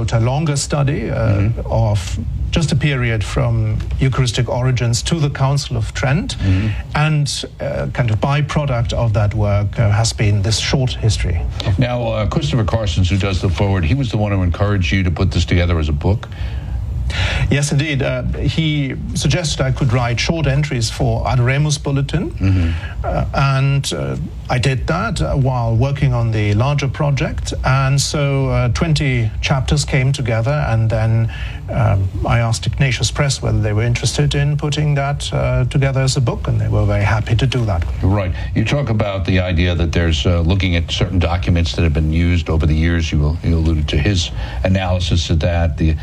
wrote a longer study of just a period from Eucharistic origins to the Council of Trent, and kind of byproduct of that work has been this short history. Now, Christopher Carsons, who does the foreword, he was the one who encouraged you to put this together as a book? Yes, indeed. He suggested I could write short entries for Adoremus Bulletin, and I did that while working on the larger project. And so 20 chapters came together, and then I asked Ignatius Press whether they were interested in putting that together as a book, and they were very happy to do that. Right. You talk about the idea that there's looking at certain documents that have been used over the years. You alluded to his analysis of that, the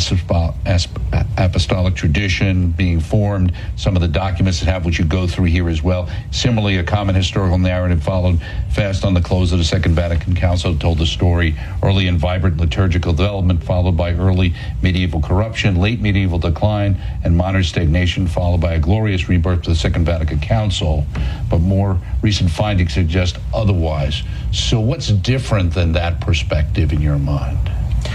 apostolic tradition being formed, some of the documents that have, which you go through here as well. Similarly, a common historical narrative followed fast on the close of the Second Vatican Council, told the story, early and vibrant liturgical development followed by early medieval corruption, late medieval decline, and modern stagnation followed by a glorious rebirth to the Second Vatican Council. But more recent findings suggest otherwise. So what's different than that perspective in your mind?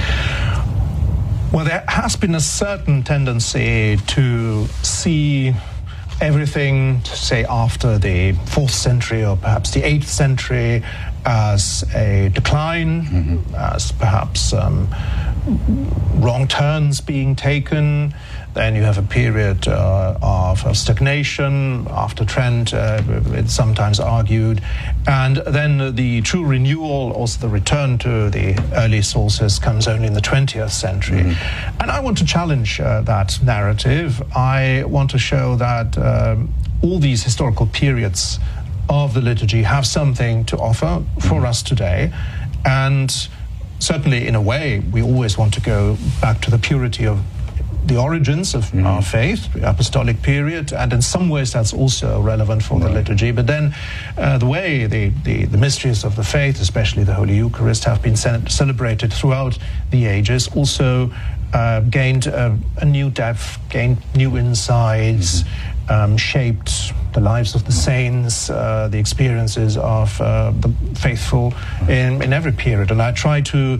Well, there has been a certain tendency to see everything, say, after the 4th century or perhaps the 8th century as a decline, as perhaps wrong turns being taken. Then you have a period of stagnation after Trent, it's sometimes argued. And then the true renewal, also the return to the early sources, comes only in the 20th century. And I want to challenge that narrative. I want to show that all these historical periods of the liturgy have something to offer for us today. And certainly, in a way, we always want to go back to the purity of the origins of our faith, the apostolic period, and in some ways that's also relevant for the liturgy. But then the way the mysteries of the faith, especially the Holy Eucharist, have been celebrated throughout the ages, also gained a new depth, gained new insights, shaped the lives of the saints, the experiences of the faithful in every period. And I try to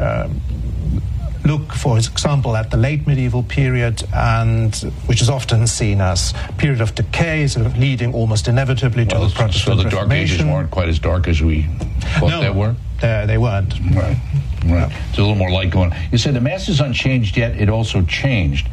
look, for example, at the late medieval period, and which is often seen as a period of decay, sort of leading almost inevitably to the Protestant Reformation. So the Dark Ages weren't quite as dark as we thought they were? They weren't. Right. No. There's a little more light going on. You said the Mass is unchanged, yet it also changed.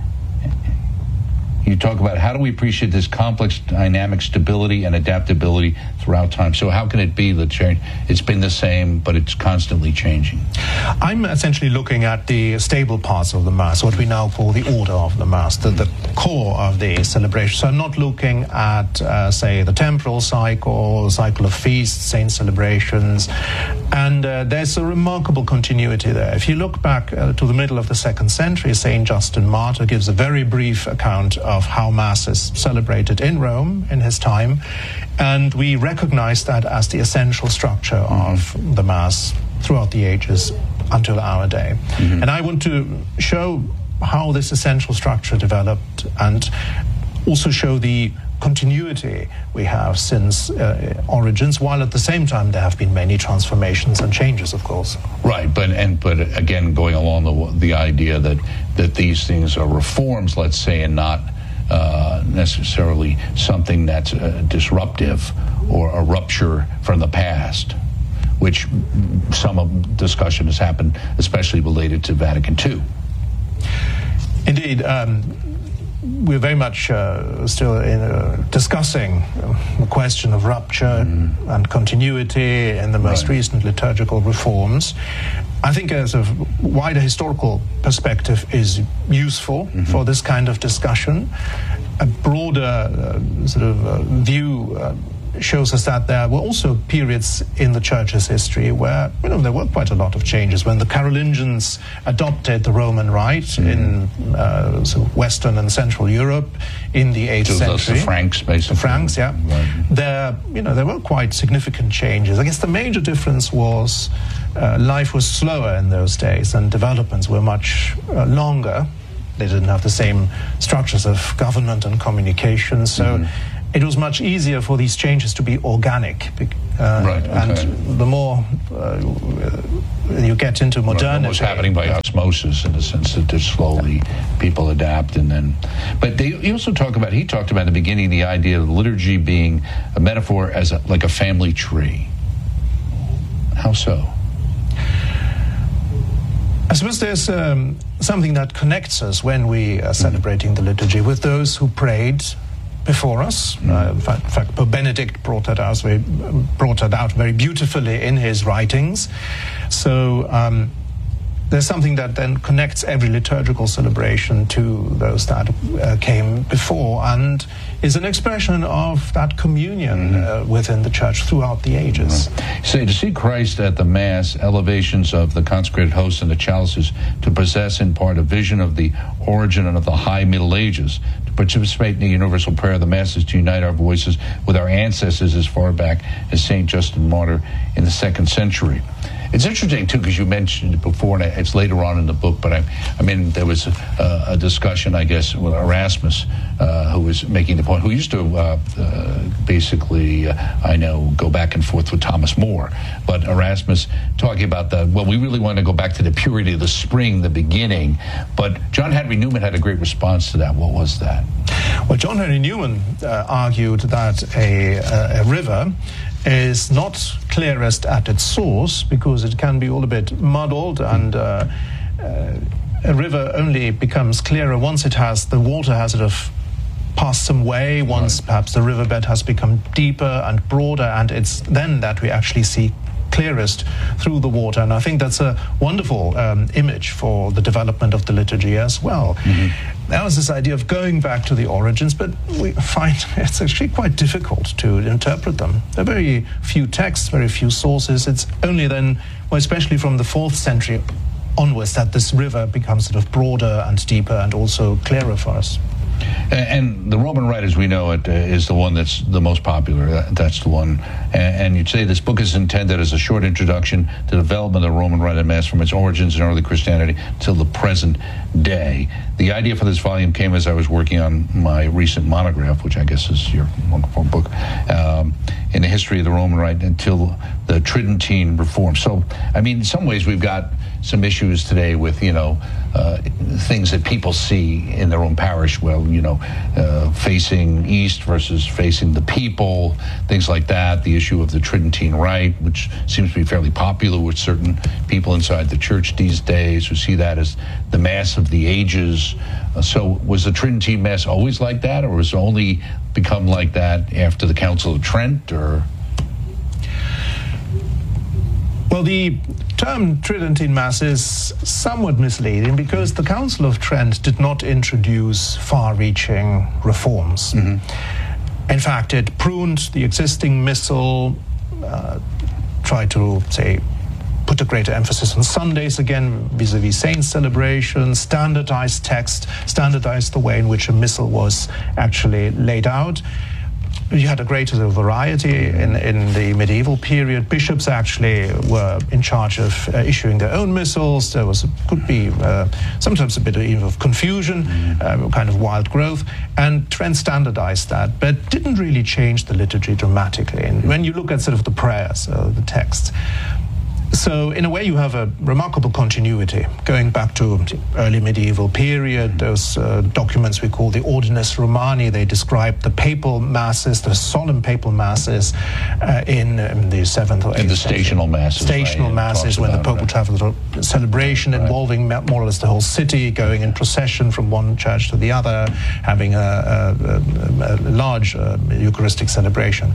You talk about how do we appreciate this complex dynamic stability and adaptability throughout time. So how can it be that change? It's been the same, but it's constantly changing. I'm essentially looking at the stable parts of the Mass, what we now call the order of the Mass, the core of the celebration. So I'm not looking at, say, the temporal cycle, the cycle of feasts, saint celebrations, and there's a remarkable continuity there. If you look back to the middle of the 2nd century, Saint Justin Martyr gives a very brief account of how Mass is celebrated in Rome in his time, and we recognize that as the essential structure of the Mass throughout the ages until our day. And I want to show how this essential structure developed and also show the continuity we have since origins, while at the same time there have been many transformations and changes, of course. Right, but again, going along the idea that these things are reforms, let's say, and not necessarily something that's disruptive or a rupture from the past, which some discussion has happened, especially related to Vatican II. Indeed. We're very much still discussing the question of rupture and continuity in the most recent liturgical reforms. I think as a wider historical perspective is useful for this kind of discussion. A broader view shows us that there were also periods in the Church's history where there were quite a lot of changes. When the Carolingians adopted the Roman Rite in Western and Central Europe in the 8th century, the Franks, basically. The Franks, yeah. Right. There were quite significant changes. I guess the major difference was life was slower in those days, and developments were much longer. They didn't have the same structures of government and communication, so it was much easier for these changes to be organic. And the more you get into modernity. It was happening by osmosis in the sense that just slowly people adapt, and then. But he talked about in the beginning the idea of the liturgy being a metaphor as like a family tree. How so? I suppose there's something that connects us when we are celebrating the liturgy with those who prayed before us. In fact, Pope Benedict brought that out very beautifully in his writings. So there's something that then connects every liturgical celebration to those that came before, and is an expression of that communion within the Church throughout the ages. Say, to see Christ at the Mass, elevations of the consecrated hosts and the chalices, to possess in part a vision of the origin and of the High Middle Ages, to participate in the universal prayer of the Masses, to unite our voices with our ancestors as far back as St. Justin Martyr in the 2nd century. It's interesting, too, because you mentioned it before, and it's later on in the book, but there was a discussion, I guess, with Erasmus, who was making the point, who used to basically, go back and forth with Thomas More, but Erasmus talking about we really want to go back to the purity of the spring, the beginning, but John Henry Newman had a great response to that. What was that? Well, John Henry Newman argued that a river is not clearest at its source because it can be all a bit muddled, and a river only becomes clearer once the water has sort of passed some way, once perhaps the riverbed has become deeper and broader, and it's then that we actually see clearest through the water. And I think that's a wonderful image for the development of the liturgy as well. There was this idea of going back to the origins, but we find it's actually quite difficult to interpret them. There are very few texts, very few sources. It's only then, especially from the 4th century onwards, that this river becomes sort of broader and deeper and also clearer for us. And the Roman Rite, as we know it, is the one that's the most popular. That's the one. And you'd say this book is intended as a short introduction to the development of the Roman Rite of Mass from its origins in early Christianity till the present day. The idea for this volume came as I was working on my recent monograph, which I guess is your wonderful book, in the history of the Roman Rite until the Tridentine Reform. So, in some ways we've got some issues today with, things that people see in their own parish, facing east versus facing the people, things like that. The issue of the Tridentine Rite, which seems to be fairly popular with certain people inside the Church these days who see that as the Mass of the ages. So was the Tridentine Mass always like that, or was it only become like that after the Council of Trent, or? Well, the term Tridentine Mass is somewhat misleading because the Council of Trent did not introduce far-reaching reforms. In fact, it pruned the existing missal, tried to, put a greater emphasis on Sundays again, vis-a-vis saint celebrations, standardized text, standardized the way in which a missal was actually laid out. You had a greater variety in the medieval period. Bishops actually were in charge of issuing their own missals. There could be sometimes a bit of confusion, kind of wild growth, and Trent standardized that, but didn't really change the liturgy dramatically. And when you look at sort of the prayers, the texts, so in a way you have a remarkable continuity going back to the early medieval period. Those documents we call the Ordinis Romani, they describe the papal masses, the solemn papal masses in the 7th or 8th and the stational masses. Stational masses, when the Pope would have a celebration involving more or less the whole city, going in procession from one church to the other, having a large Eucharistic celebration.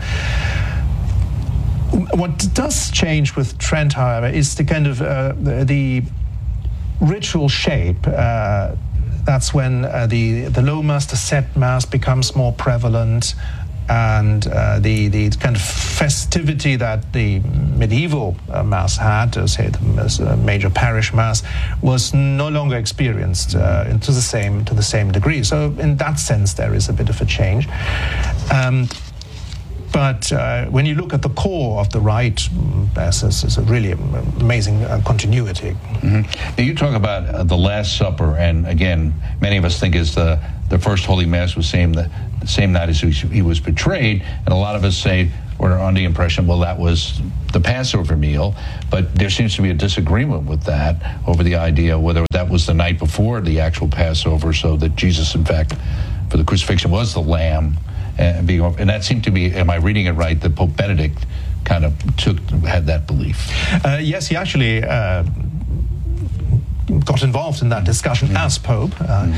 What does change with Trent, however, is the kind of the ritual shape. That's when the low mass, the set mass, becomes more prevalent, and the kind of festivity that the medieval mass had, say the major parish mass, was no longer experienced to the same degree. So in that sense, there is a bit of a change. But when you look at the core of the rite, there's a really amazing continuity. Mm-hmm. Now you talk about the Last Supper, and again, many of us think is the first Holy Mass was the same night as he was betrayed, and a lot of us say, we're under the impression, well, that was the Passover meal, but there seems to be a disagreement with that over the idea whether that was the night before the actual Passover, so that Jesus, in fact, for the crucifixion was the lamb, and that seemed to be, am I reading it right, that Pope Benedict kind of had that belief? Yes, he actually got involved in that discussion as Pope.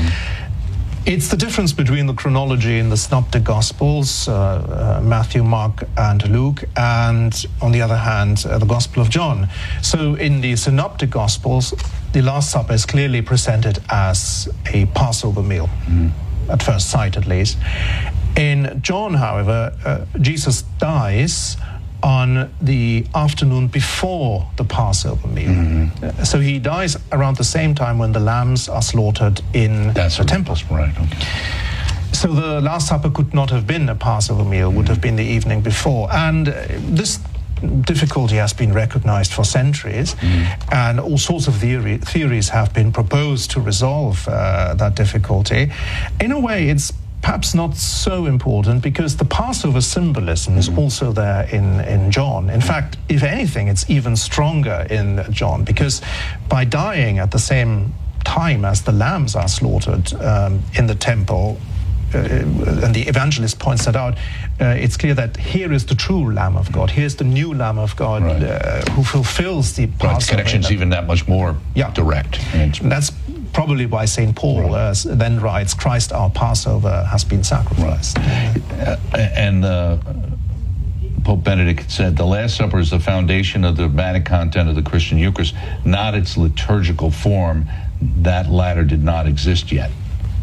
It's the difference between the chronology in the Synoptic Gospels, Matthew, Mark, and Luke, and, on the other hand, the Gospel of John. So in the Synoptic Gospels, the Last Supper is clearly presented as a Passover meal, at first sight at least. In John, however, Jesus dies on the afternoon before the Passover meal. So he dies around the same time when the lambs are slaughtered in the temple. Right. Okay. So the Last Supper could not have been a Passover meal, would have been the evening before. And this difficulty has been recognized for centuries, and all sorts of theories have been proposed to resolve that difficulty. In a way, it's perhaps not so important because the Passover symbolism is also there in John. In fact, if anything, it's even stronger in John, because by dying at the same time as the lambs are slaughtered in the temple, and the evangelist points that out, it's clear that here is the true Lamb of God. Here's the new Lamb of God who fulfills the Passover. Right, the connection's even that much more direct. That's probably why St. Paul then writes, Christ our Passover has been sacrificed. And Pope Benedict said, the Last Supper is the foundation of the dogmatic content of the Christian Eucharist, not its liturgical form. That latter did not exist yet.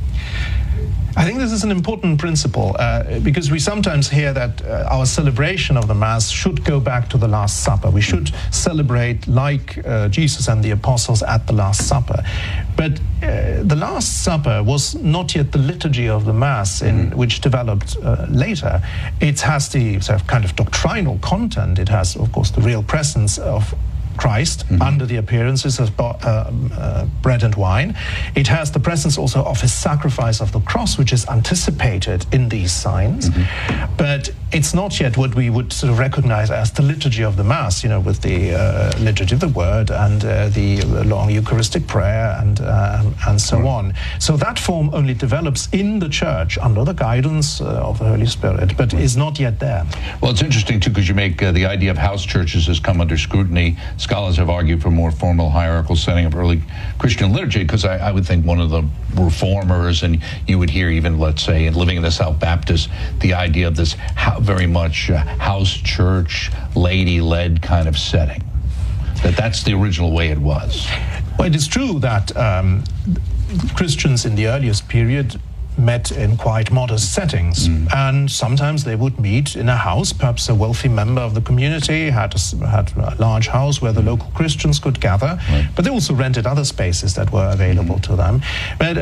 I think this is an important principle because we sometimes hear that our celebration of the Mass should go back to the Last Supper. We should celebrate like Jesus and the apostles at the Last Supper. But the Last Supper was not yet the liturgy of the Mass, which developed later. It has the sort of kind of doctrinal content. It has, of course, the real presence of Christ under the appearances of bread and wine. It has the presence also of his sacrifice of the cross, which is anticipated in these signs. But it's not yet what we would sort of recognize as the liturgy of the Mass, with the liturgy of the Word and the long Eucharistic prayer and so on. So that form only develops in the Church under the guidance of the Holy Spirit, but is not yet there. Well, it's interesting, too, because you make the idea of house churches has come under scrutiny. Scholars have argued for a more formal hierarchical setting of early Christian liturgy, because I would think one of the reformers, and you would hear even, let's say, in living in the South Baptist, the idea of this very much house church, lady-led kind of setting. That's the original way it was. Well, it is true that Christians in the earliest period met in quite modest settings, and sometimes they would meet in a house. Perhaps a wealthy member of the community had a large house where the local Christians could gather, but they also rented other spaces that were available to them. But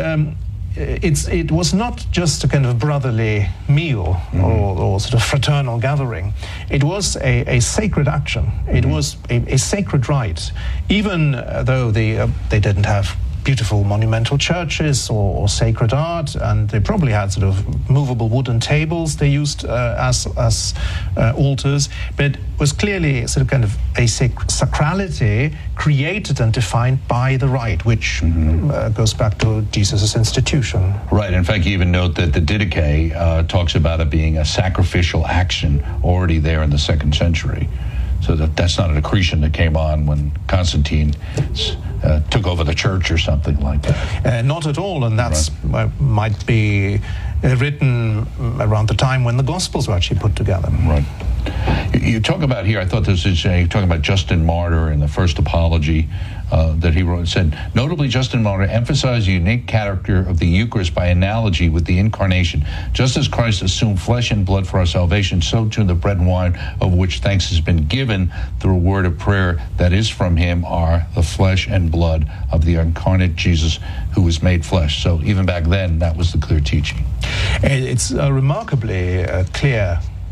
it was not just a kind of brotherly meal or sort of fraternal gathering. It was a sacred action. It was a sacred rite, even though they didn't have beautiful monumental churches or sacred art, and they probably had sort of movable wooden tables they used as altars, but it was clearly sort of kind of a sacrality created and defined by the rite, which goes back to Jesus' institution. Right. In fact, you even note that the Didache talks about it being a sacrificial action already there in the 2nd century. So that's not an accretion that came on when Constantine took over the church or something like that. Not at all, and that's might be written around the time when the Gospels were actually put together. Right. You talk about here, I thought this is, you're talking about Justin Martyr in the first apology that he wrote. It said, notably, Justin Martyr emphasized the unique character of the Eucharist by analogy with the Incarnation. Just as Christ assumed flesh and blood for our salvation, so too the bread and wine of which thanks has been given through a word of prayer that is from him are the flesh and blood of the incarnate Jesus who was made flesh. So even back then, that was the clear teaching. It's remarkably clear,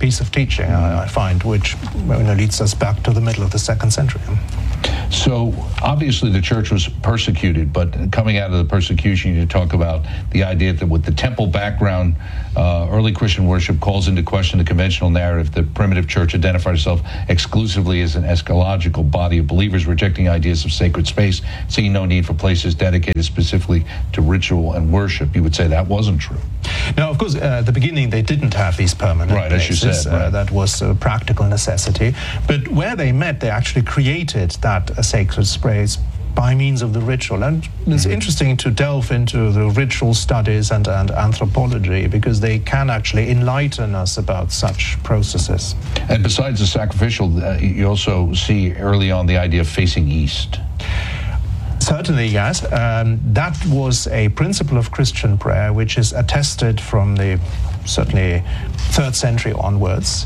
piece of teaching, I find, which leads us back to the middle of the 2nd century. So obviously the church was persecuted, but coming out of the persecution, you talk about the idea that with the temple background, early Christian worship calls into question the conventional narrative that primitive church identified itself exclusively as an eschatological body of believers, rejecting ideas of sacred space, seeing no need for places dedicated specifically to ritual and worship. You would say that wasn't true. Now, of course, at the beginning, they didn't have these permanent places. As you said. That was a practical necessity. But where they met, they actually created that sacred space by means of the ritual. And it's interesting to delve into the ritual studies and anthropology, because they can actually enlighten us about such processes. And besides the sacrificial, you also see early on the idea of facing east. Certainly, yes. That was a principle of Christian prayer which is attested from the certainly 3rd century onwards.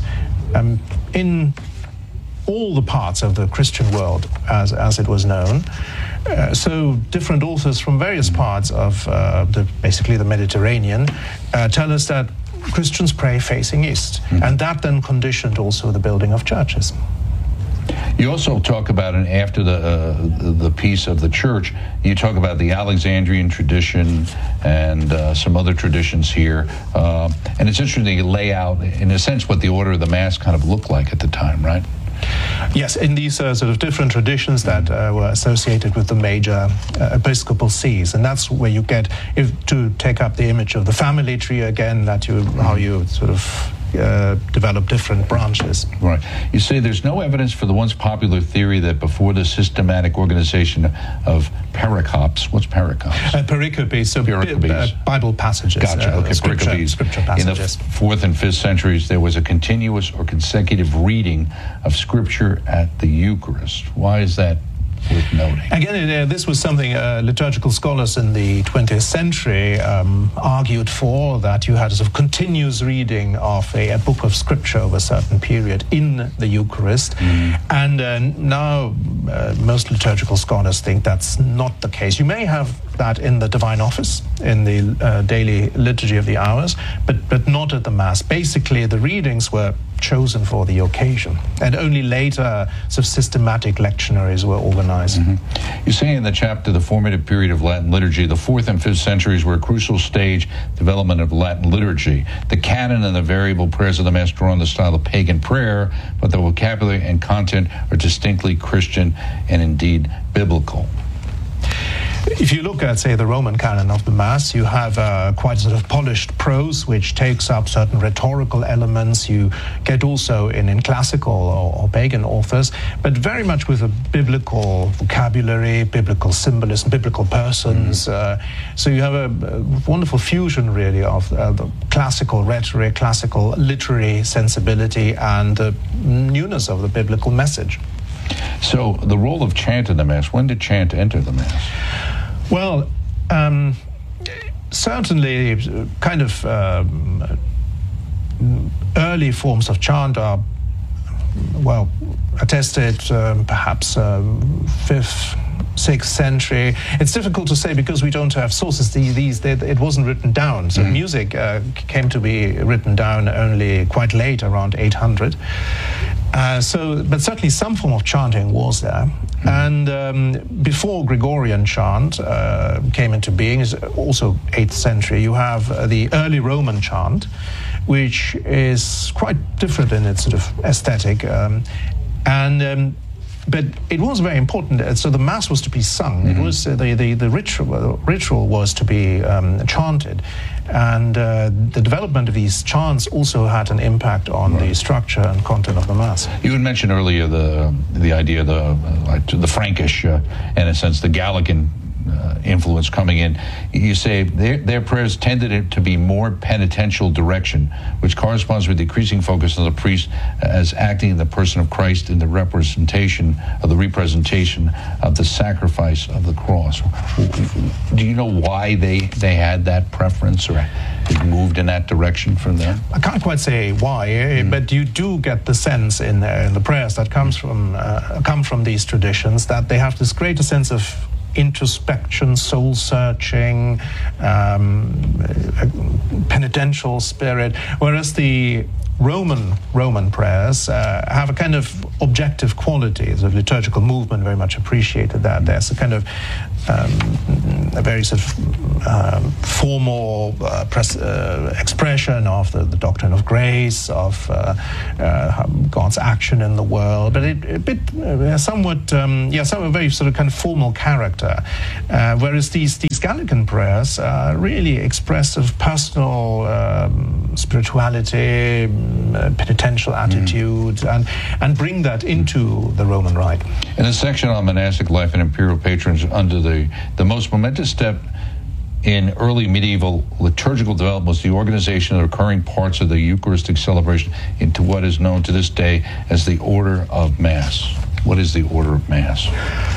In all the parts of the Christian world as it was known. So different authors from various parts of basically the Mediterranean tell us that Christians pray facing east. And that then conditioned also the building of churches. You also talk about, and after the piece of the church, you talk about the Alexandrian tradition and some other traditions here. And it's interesting to lay out, in a sense, what the order of the Mass kind of looked like at the time, right? Yes, in these sort of different traditions that were associated with the major episcopal sees, and that's where you get, to take up the image of the family tree again, how you sort of develop different branches. Right. You say there's no evidence for the once popular theory that before the systematic organization of pericopes, what's pericopes? Pericopes, so Bible passages. Gotcha. Okay, pericopes. Scripture passages. In the 4th and 5th centuries, there was a continuous or consecutive reading of Scripture at the Eucharist. Why is that worth noting? Again, this was something liturgical scholars in the 20th century argued for, that you had a sort of continuous reading of a book of Scripture over a certain period in the Eucharist. And now most liturgical scholars think that's not the case. You may have that in the Divine Office, in the daily liturgy of the hours, but not at the Mass. Basically, the readings were chosen for the occasion, and only later sort of systematic lectionaries were organized. You say in the chapter, the formative period of Latin liturgy, the 4th and 5th centuries were a crucial stage development of Latin liturgy. The canon and the variable prayers of the Mass draw on the style of pagan prayer, but the vocabulary and content are distinctly Christian and indeed biblical. If you look at, say, the Roman canon of the Mass, you have quite sort of polished prose, which takes up certain rhetorical elements. You get also in classical or pagan authors, but very much with a biblical vocabulary, biblical symbolism, biblical persons. So you have a wonderful fusion, really, of the classical rhetoric, classical literary sensibility, and the newness of the biblical message. So the role of chant in the Mass, when did chant enter the Mass? Well, certainly kind of early forms of chant are, attested perhaps 5th, 6th century. It's difficult to say because we don't have sources. It wasn't written down. So music came to be written down only quite late, around 800. But certainly some form of chanting was there. And before Gregorian chant came into being, is also 8th century, you have the early Roman chant, which is quite different in its sort of aesthetic. But it was very important. So the Mass was to be sung. It was the ritual was to be chanted, and the development of these chants also had an impact on the structure and content of the Mass. You had mentioned earlier the idea of the Frankish, in a sense, the Gallican influence coming in. You say their prayers tended to be more penitential direction, which corresponds with decreasing focus on the priest as acting in the person of Christ in the representation of the sacrifice of the cross. Do you know why they had that preference, or it moved in that direction from them? I can't quite say why, but you do get the sense in the prayers that come from these traditions that they have this greater sense of introspection, soul searching, penitential spirit, whereas the Roman prayers have a kind of objective quality. The liturgical movement very much appreciated that. There's a kind of a very sort of formal expression of the doctrine of grace, of God's action in the world, but somewhat very sort of kind of formal character. Whereas these Gallican prayers really express sort of personal spirituality, penitential attitude, and bring that into the Roman Rite. In a section on monastic life and imperial patrons, under the most momentous step in early medieval liturgical development was the organization of recurring parts of the Eucharistic celebration into what is known to this day as the Order of Mass. What is the Order of Mass?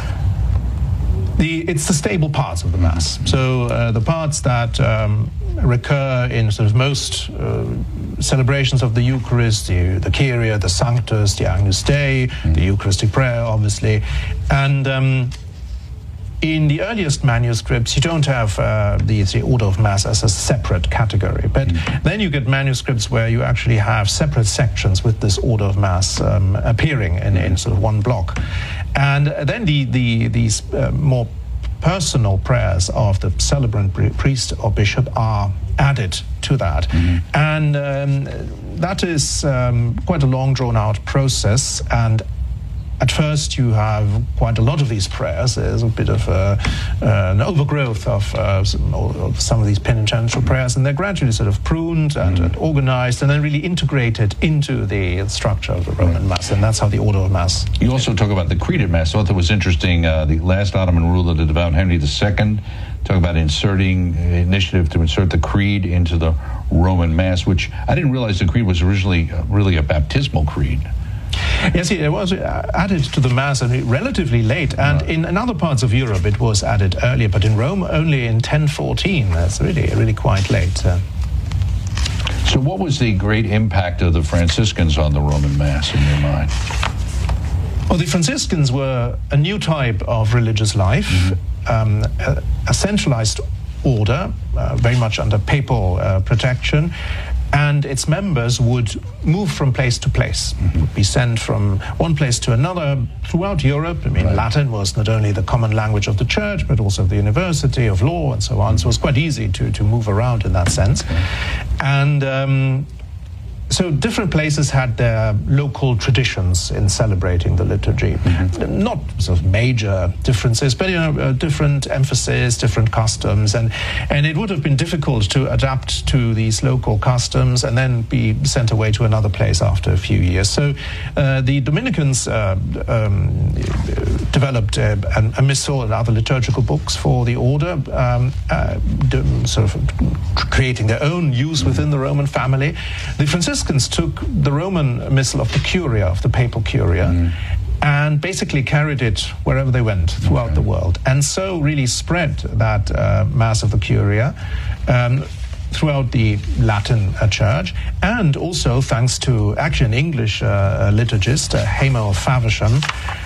It's the stable parts of the Mass. So the parts that recur in sort of most celebrations of the Eucharist, the Kyrie, the Sanctus, the Agnus Dei, the Eucharistic prayer, obviously. And in the earliest manuscripts, you don't have the Order of Mass as a separate category. But then you get manuscripts where you actually have separate sections with this Order of Mass appearing in sort of one block. And then these more personal prayers of the celebrant priest or bishop are added to that. And that is quite a long, drawn-out process. And at first, you have quite a lot of these prayers. There's a bit of an overgrowth of some of these penitential prayers, and they're gradually sort of pruned and organized, and then really integrated into the structure of the Roman Mass, and that's how the Order of Mass. You also talk about the Creed at Mass. I thought it was interesting. The last Ottoman ruler, the devout Henry II, talk about initiative to insert the Creed into the Roman Mass, which I didn't realize the Creed was originally really a baptismal creed. Yes, it was added to the Mass relatively late, and in other parts of Europe it was added earlier, but in Rome only in 1014. That's really quite late. So what was the great impact of the Franciscans on the Roman Mass in your mind? Well, the Franciscans were a new type of religious life, a centralized order, very much under papal protection, and its members would move from place to place, would be sent from one place to another throughout Europe. I mean, Latin was not only the common language of the church, but also the university of law and so on. So it was quite easy to move around in that sense. And so different places had their local traditions in celebrating the liturgy. Not sort of major differences, but different emphasis, different customs, and it would have been difficult to adapt to these local customs and then be sent away to another place after a few years. So the Dominicans developed a missal and other liturgical books for the order, sort of creating their own use within the Roman family. The Franciscans took the Roman missal of the Curia, of the papal Curia, and basically carried it wherever they went throughout the world, and so really spread that Mass of the Curia throughout the Latin church, and also thanks to actually an English liturgist, Hamer of Faversham,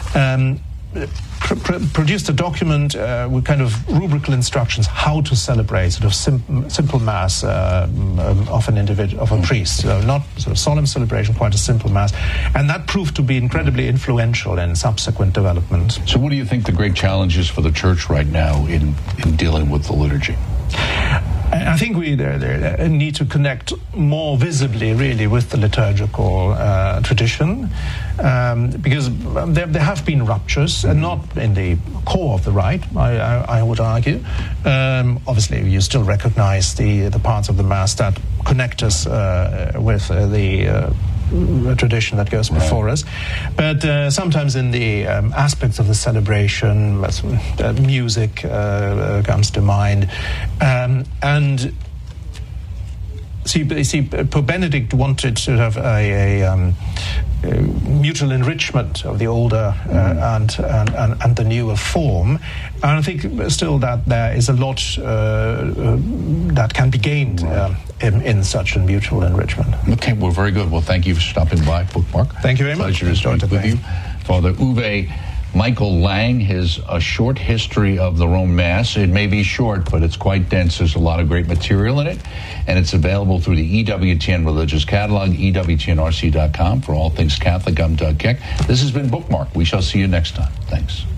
produced a document with kind of rubrical instructions how to celebrate sort of simple Mass of an individual, of a priest. So not sort of solemn celebration, quite a simple Mass, and that proved to be incredibly influential in subsequent development. So, what do you think the great challenge is for the Church right now in dealing with the liturgy? I think we need to connect more visibly, really, with the liturgical tradition, because there have been ruptures, and not in the core of the rite, I would argue. Obviously, you still recognize the parts of the Mass that connect us with the tradition that goes before us, but sometimes in the aspects of the celebration, music comes to mind, and see, Pope Benedict wanted to have a mutual enrichment of the older and the newer form, and I think still that there is a lot that can be gained in such a mutual enrichment. Okay, well, very good. Well, thank you for stopping by, Bookmark. Thank you very much. Pleasure to speak with you. Father Uwe Michael Lang, his A Short History of the Roman Mass. It may be short, but it's quite dense. There's a lot of great material in it, and it's available through the EWTN Religious Catalog, EWTNRC.com. For all things Catholic, I'm Doug Keck. This has been Bookmark. We shall see you next time. Thanks.